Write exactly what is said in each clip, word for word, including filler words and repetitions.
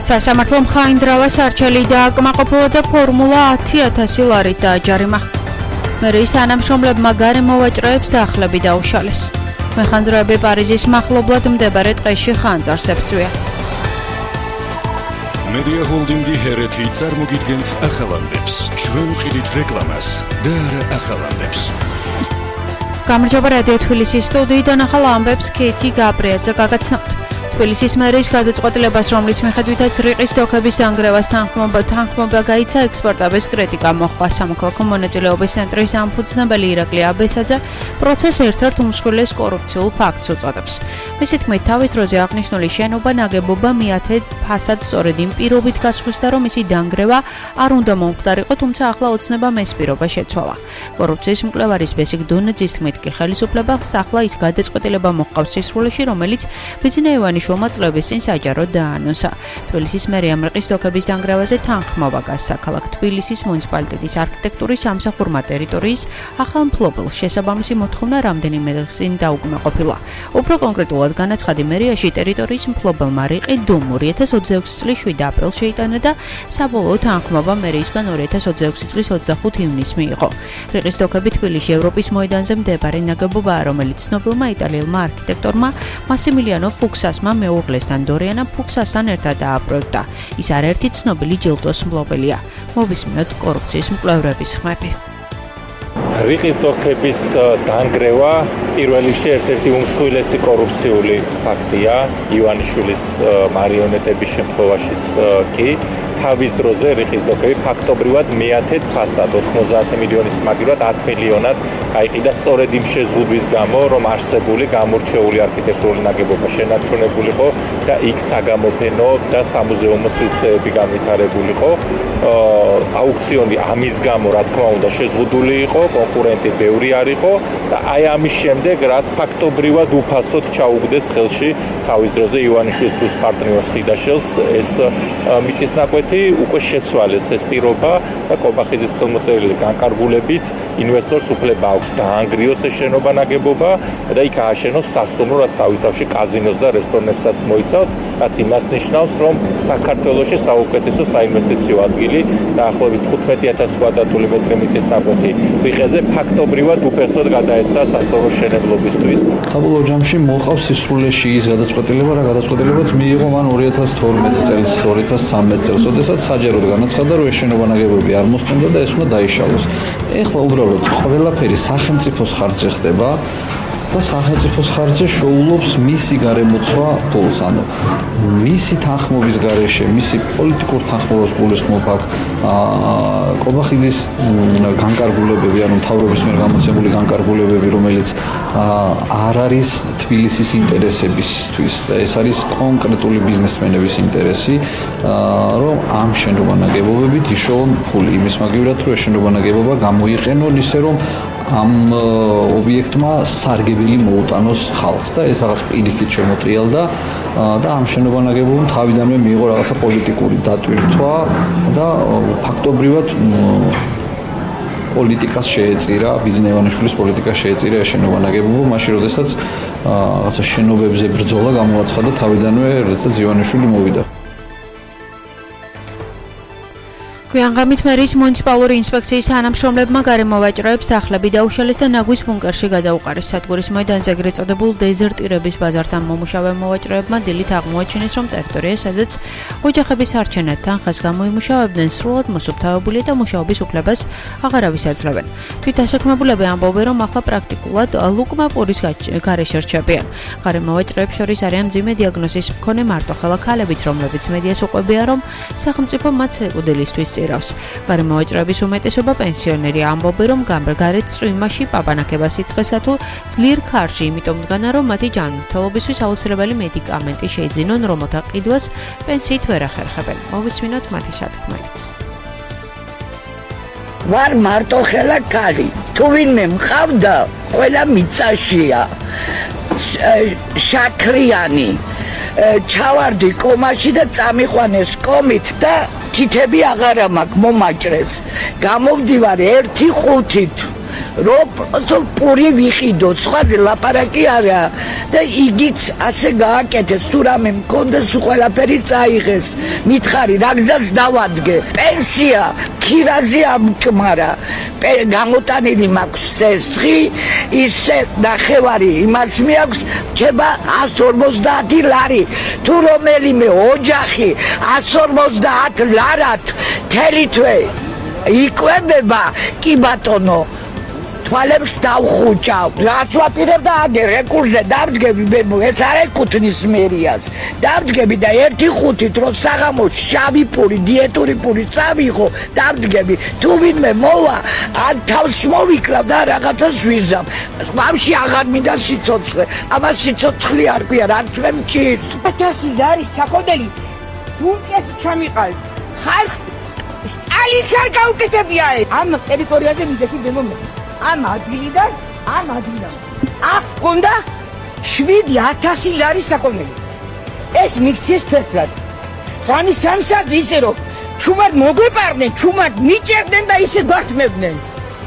სასამართლო მხაინდრავას არჩელი დააკმაყოფილა და ფორმულა ათი ათასი ლარით დააჯარიმა. მერიის თანამშრომლებმა გარემო ვაჭროებს დაახლები დაუშალეს. მეხანძროები პარიზის მახლობლად მდებარე ტყეში ხანძარს ებრძვია. მედია ჰოლდინგი ჰერეთი წარმოგიდგენთ ახალამდებს. ჩვენ ვყიდით რეკლამას და არა ახალამდებს. გამარჯობა რადიო თბილისის სტუდიიდან ახალ ამბებს კეთი გაბრიაძე გაგაცნობთ. თბილისის მერის გადაწყვეტილებას, რომლის მიხედვითაც რიყის დოქების დანგრევას თანხმობა თანხმობა გაიცა ექსპორტების კრიტიკა მოხდა. სამოქალაქო მონაწილეობის ცენტრის ამფუძნებელი ირაკლი აბესაძე პროცესს ერთ-ერთ უმსხვილეს კორუფციულ ფაქტს უწოდებს. მისი თქმით, თავის დროზე აღნიშნული შენობა ნაგებობა მეათე ფასად სწორედ იმ პირობით გასხვისდა, რომ მისი დანგრევა არ უნდა მომხდარიყო, თუმცა ახლა ოცნება ეს პირობა შეცვალა. კორუფციის მკვლევარის ბესიკ დონეძის თქმით, კი ხელისუფლებას ახლა ის გადაწყვეტილება მოჰყავს სისრულეში, რომელიც ბიზნესმენი შრომაწლების წინ საჯაროდ დაანონსა. თბილისის მერიამ რიყის დოქების დანგრევაზე თანხმობა გასცა. ქალაქ თბილისის მუნიციპალიტეტის არქიტექტურის სამსახურმა ტერიტორიის ახალ მფლობელს შესაბამისი მოთხოვნა რამდენიმე დღის წინ დაუკმაყოფილა. უფრო კონკრეტულად განაცხადი, მერიაში ტერიტორიის მფლობელმა რიყი დუმ ორი ათას ოცდაექვსი წლის შვიდ აპრილს შეიტანა და საბოლოო თანხმობა მერიისგან ორი ათას ოცდაექვსი წლის ოცდახუთ ივნისს მიიღო. რიყის დოქები თბილისში ევროპის მოედანზე მდებარე ნაგებობაა, რომელიც ცნობილმა იტალიელმა არქიტექტორმა მასიმილიანო ფუქსასმა მეუღლესთან დორიანა ფუქსასთან ერთად დააპროექტა. ის არაერთი ცნობილი ჯილდოს მფლობელია. მოვისმინოთ კორუფციის მკვლევრების ხმები. რიყის დოქების დანგრევა პირველ რიგში ერთ-ერთი უმსხვილესი კორუფციული ფაქტია. ივანიშვილის მარიონეტების შემთხვევაშიც კი თავის დროზე რიყის დოქები ფაქტობრივად მეათე ფასად ოთხმოცდაათი მილიონის მაგივრად ათ მილიონად გაიყიდა სწორედ იმ შეზღუდვის გამო, რომ არსებული გამორჩეული არქიტექტურული ნაგებობა შენარჩუნებულიყო და იქ საგამოფენო და სამუზეუმო სივრცეები განვითარებულიყო. აუქციონი ამის გამო, რა თქმა უნდა, შეზღუდული იყო, კონკურენტი ბევრი არ იყო და აი ამის შემდეგ, რაც ფაქტობრივად უფასოდ ჩაუგდეს ხელში თავის დროზე ივანიშვილის რუს პარტნიორს ხიდაშელს, ეს მიწისნაკვეთი უკვე შეცვალეს ეს პირობა და კობახიძის ხელმოწერილი განკარგულებით ინვესტორს უფლება აქვს დაანგრიოს ეს შენობა ნაგებობა და იქ ააშენოს სასტუმრო, რაც თავის თავში კაზინოს და რესტორნებსაც მოიცავს, რაც იმას ნიშნავს, რომ საქართველოში საუკეთესო საინვესტიციო ადგილი დაახლოებით თხუთმეტი ათასი კვადრატული მეტრი მიწისნაკვეთი რიყეზე ფაქტობრივად უფასოდ გადაეცა სასტუმრო შენებლობისთვის. საბოლოო ჯამში მოყავს სისრულეში ის გადაწყვეტილება, რა გადაწყვეტილებაც მიიღო მან ორი ათას თორმეტ წელს, ორი ათას ცხრამეტ წელს, როდესაც საჯაროდ განაცხადა, რომ ეს შენობა ნაგებობები არ მოსწონდა და ეს უნდა დაიშალოს. ეხლა უბრალოდ ყველაფერი სახელმწიფოს ხარჯზე ხდება და სახელმწიფოს ხარჯზე შოულობს მისი გარემოცვა ფულს, ანუ მისი თანხმობის გარეშე, მისი პოლიტიკურ თანხმობას გულისხმობ აქ კობახიძის განკარგულებები, ანუ მთავრობის მიერ გამოცემული განკარგულებები, რომელიც არ არის თბილისის ინტერესებისთვის და ეს არის კონკრეტული ბიზნესმენების ინტერესი, რომ ამ შენობა ნაგებობებით იშოვონ ფული იმის მაგივრად, რომ ეს შენობა ნაგებობა გამოიყენონ ისე, რომ ამ ობიექტმა სარგებელი მოუტანოს ხალხს და ეს რაღაც პირიქით შემოტრიალდა და ამ შენობა ნაგებობამ თავიდანვე მიიღო რაღაცა პოლიტიკური დატვირთვა და ფაქტობრივად პოლიტიკას შეეწირა, ბიზნესმენის პოლიტიკას შეეწირა ეს შენობა ნაგებობა, მაშინ როდესაც რაღაცა შენობებზე ბრძოლა გამოაცხადა თავიდანვე, როდესაც ივანიშვილი მოვიდა. გვიანღამით მერის მუნიციპალური ინსპექციის თანამშრომლებმა გარემო ვაჭროებს დაახლები დაუშალეს და ნაგვის ბუნკერში გადაუყარეს. სადგურის მოედანზე ეგრეთ წოდებულ დეზერტირების ბაზართან მომუშავე მოვაჭროებმა დილით აღმოაჩინეს, რომ ტერიტორია, სადაც ოჯახების არჩენად თანხას გამოიმუშავებდნენ, სრულად მოსუფთავებულია და მუშაობის უფლებას აღარავის აძლევენ. თვითდასაქმებულები ამბობენ, რომ ახლა პრაქტიკულად ლუკმა პურის გარეშე რჩებიან. გარემო ვაჭროებს შორის არიან მძიმე დიაგნოზის მქონე მარტოხელა ქალებიც, რომლებიც მედიას უყვებიან, რომ სახელმწიფო მათ უდელისთვის გარემო ვაჭროების უმეტესობა პენსიონერია. ამბობენ, რომ გამრგარეთ წვიმაში პაპანაკებას იწყესა თუ ძლიერ ქარში, იმიტომ მდგანა, რომ მათი ჯანმრთელობისთვის აუცილებელი მედიკამენტი შეიძინონ, რომელთა ყიდვას პენსიით ვერ ახერხებენ. მოვისმინოთ მათი სათქმელიც. ვარ მარტოხელა ქალი. თუ ვინმე მყავდა, ყველა მიწაშია. შაქრიანი. ჩავარდი კომაში და წამიყვანეს კომით და თითები აღარა მაქვს მომაჭრეს. გამოვდივარ ერთი ხუთით. რომ პური ვიყიდო, სხვაზე ლაპარაკი არა და იგიც ასე გააკეთეს, თუ რამე მქონდეს ყველაფერი წაიღეს. მითხარი რა გზას დავადგე? პენსია ქირაზე ამკმარა. გამოტანილი მაქვს ცეცხლი, ისე ნახევარი იმას მიაქვს, რჩება εκατს ორმოცდაათი ლარი. თუ რომელიმე ოჯახი εκατს ორმოცდაათ ლარად მთელი თვე იკვებება, კი ბატონო, თვალებს დავხუჭავ. რაც ვაპირებდა აგერ რეკურზე დავდგები, ეს არ ეკუთვნის მერიას. დავდგები და ერთი ხუთით რომ საღამოს შავი პური, დიეტური პური წავიღო, დავდგები. თუ ვინმე მოვა, ან თავს მოვიკლავ და რაღაცას ვიზამ. მამში აღარ მინდა სიცოცხლე. ამას სიცოცხლე არ ქვია, რაც მე მჭირს. ათასი არის საკოდელი. ბუნკერს ჩამიყალთ. ხალხ სტალინს არ გაუკეთებია. ამ ტერიტორიაზე მიდექი ბემომე. ამ ადგილიდან, ამ ადგილიდან. აქ გონდა შვიდი ათასი ლარი საკონელი. ეს მიქციეს ფერფლად. ხანი სამსად ისე რომ ჩუმად მოგვეპარდნენ, ჩუმად მიჭერდნენ და ისე გვართმევდნენ.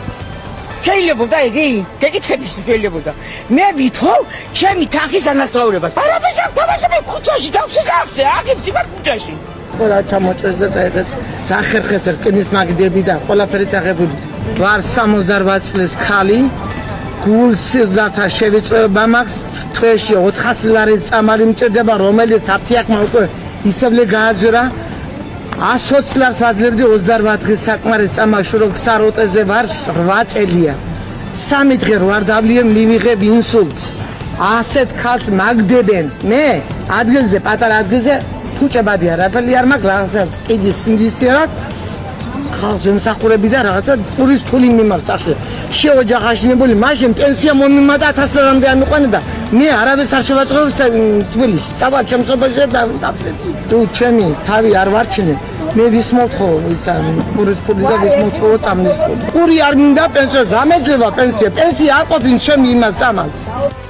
შეიძლებოდა იგი, გეკითხების შეიძლებოდა. მე ვითხოვ ჩემი თანხის ანასწრაურებას. არაფერს არ თამაშობ ქუჩაში, დავშეს ახსე, აღებს იმარ ქუჩაში. ყველა ჩამოჭრეს და წაიღეს დახერხეს რკინის მაგდები და ყველაფერი წაღებული. ვარ სამოცდაოთხ წლის ქალი, გულსიზრდათა შევიწროება მაქვს, თვეში ოთხასი ლარის წამალი მჭირდება, რომელიც აფთიაქმა უკვე ისევლე გააძვრა. εκατს ოცი ლარს ვაძლევდი ოცდაოთხ დღის საკმარის წამალში, რომ ქსაროტეზე ვარ რვა წელია. სამი დღე ვარ დავლიე, მივიღებ ინსულტს. ასეთ ქალს მაგდებენ. მე ადგილზე, პატარა ადგილზე ფუჭებადი არაფერი არ მაქვს, რაღაცას კიდის სინდისიერად ხალხს ემსახურები და რაღაცა პურის ფული მიმარს ახლა შეოჯახაშინებული მაშინ პენსია მომიმატა ათას ლარამდე ამიყვანა და მე არავის არ შევაწყობ თბილისში წავალ ჩემსობაში და თუ ჩემი თავი არ ვარჩინე მე ვის მოთხოვ ისა პურის ფული და ვის მოთხოვ წამლის ფული პური არ მინდა პენსია ამეძლება პენსია პენსია აყოფინ ჩემი იმას წამალს.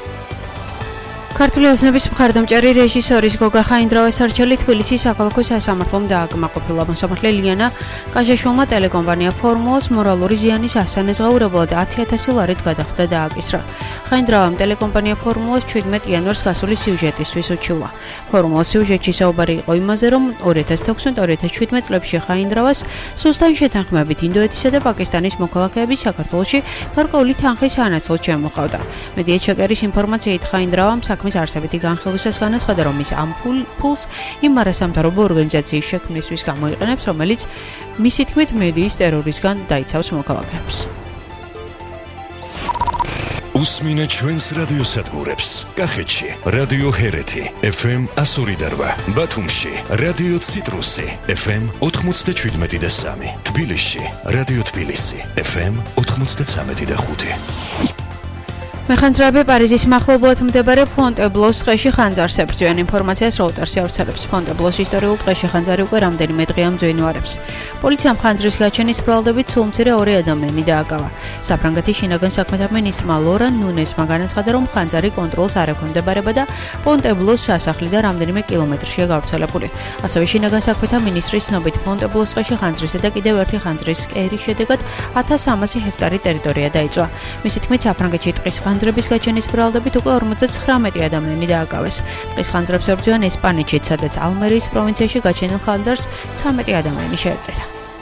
ქართული ოცნების მხარდამჭერი რეჟისორის გოგა ხაინდრავას არჩელი თბილისის საქალაქო სასამართლომ დააკმაყოფილა. მოსამართლე ლიანა კაჟაშვილმა ტელეკომპანია ფორმულას მორალური ზიანის ასანაზღაურებლად ათი ათასი ლარით გადახვდა და ააკისრა. ხაინდრავამ ტელეკომპანია ფორმულას ჩვიდმეტ იანვარს გასული სიუჟეტისთვის უჩიულა. ფორმულას სიუჟეტში საუბარი იყო იმაზე, რომ ორი ათას თექვსმეტ ორი ათას შვიდმეტ წლებში ხაინდრავას სუსტან შეთანხმებით ინდოეთისა და პაკისტანის მოქალაქეების საქართველოში გარკვეული თანხის ანაცვლოდ შემოყავდა. მედია ჩეკერის ინფორმაციით ხაინდრავამ საქმის არსებითი განხილვისას განაცხადა, რომ ის ამ ფულს იმ არასამთავრობო ორგანიზაციის შექმნისთვის გამოიყენებს, რომელიც მისი თქმით მედიის ტერორისგან დაიცავს მოქალაქეებს. უსმინე ჩვენს რადიოსადგურებს. კახეთში რადიო ჰერეთი ეფ ემ εκατო ორი და რვა, ბათუმში რადიო ციტრუსი ეფ ემ ოთხმოცდაშვიდმეტი და სამი, თბილისში რადიო თბილისი ეფ ემ ოთხმოცდაცამეტი და ხუთი. მეხანძრეები პარიზის მახლობლად მდებარე ფონტებლოს ტყეში ხანძარს ებრძვიან. ინფორმაციას როუტერსი ავრცელებს. ფონტებლოს ისტორიულ ტყეში ხანძარი უკვე რამდენიმე დღეა მძვინვარებს. პოლიციამ ხანძრის გაჩენის ბრალდებით სულმცირე ორი ადამიანი დააკავა. საფრანგეთის შინაგან საქმეთა მინისტრმა ლორან ნუნესმა განაცხადა, რომ ხანძარი კონტროლს არ ექვემდებარება და ფონტებლოს სასახლიდან რამდენიმე კილომეტრშია გავრცელებული. ასევე შინაგან საქმეთა მინისტრის ცნობით ფონტებლოს ტყეში ხანძრისა და კიდევ ერთი ხანძრის კერის შედეგად ათას სამასი ჰექტარი ტერიტორია დაიწვა. მისი თქმით, საფრანგეთში ტყის ხანძრების გაჩენის ბრალდებით უკვე ორმოცდათხრამეტი ადამიანი დააკავეს. ტყის ხანძრებს ებრძვიან ესპანეთში, სადაც ალმერიის პროვინციაში გაჩენილ ხანძარს ცამეტი ადამიანი შეეწერა.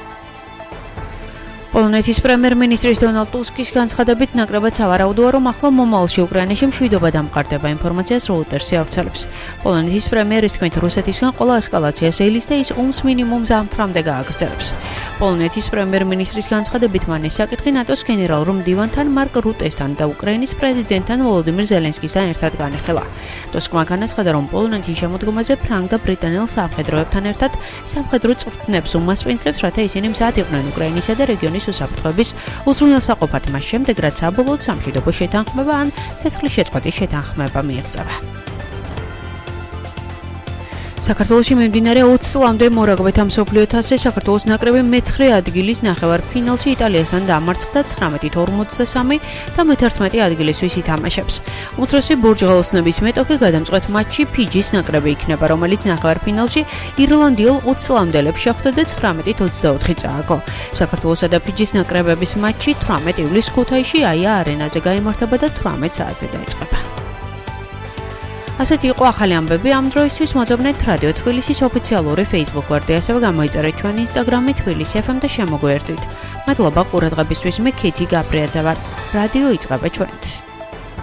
პოლონეთის პრემიერ-მინისტრის დონალდ ტუსკის განცხადებით ნაკლებად სავარაუდოა, რომ ახლა მომავალში უკრაინაში მშვიდობა დამყარდება. ინფორმაციას როუტერსი ავრცელებს. პოლონეთის პრემიერის თქმით, რუსეთისგან ყველა ესკალაციას ელის და ის ომს მინიმუმ ზამთრამდე გააგრძელებს. პოლონეთის პრემიერ-მინისტრის განცხადებით მან ეს საკითხი ნატოს გენერალურ მდივანთან მარკ რუტესთან და უკრაინის პრეზიდენტთან ვოლოდიმირ ზელენსკისთან ერთად განეხილა. ტუსკმა განაცხადა, რომ პოლონეთის შემოდგომაზე ფრანგ და ბრიტანელ სამხედროებთან ერთად სამხედრო წვრთნებს უმასპინძლებს, რათა ისინი მზად იყვნენ უკრაინისა და რეგიონის უსაფრთხოების უზრუნველსაყოფად, მას შემდეგ რაც საბოლოოდ სამშვიდობო შეთანხმება ან ცეცხლის შეწყვეტის შეთანხმება მიიღწევა. საქართველოში მიმდინარე ოცი წლამდე მორაგბეთა მსოფლიო თასზე საქართველოს ნაკრები მეცხრე ადგილის ნახევარფინალში იტალიასთან დამარცხდა ცხრამეტით ორმოცდასამი და მეთერთმეტე ადგილისთვის ითამაშებს. უმცროსი ბურჯღაოსნების მეტოქე გადამწყვეტ მატჩი ფიჯის ნაკრები იქნება, რომელიც ნახევარფინალში ირლანდიელ ოცი წლამდელებს შეხვდა და ცხრამეტით ოცდაოთხი წააგო. საქართველოსა და ფიჯის ნაკრებების მატჩი თვრამეტ ივლისს ქუთაისში აია არენაზე გაიმართება და თვრამეტ საათზე დაიწყება. ასეთი იყო ახალი ამბები ამ დროისთვის. მოძებნეთ რადიო თბილისის ოფიციალური Facebook გვერდი, ასევე გამოიწერეთ ჩვენი Instagram-ი თბილისი ეფ ემ და შემოგვიერთვით. მადლობა ყურადღებისთვის. მე ქეთი გაბრიაძე ვარ. რადიო იწყება ჩვენთ.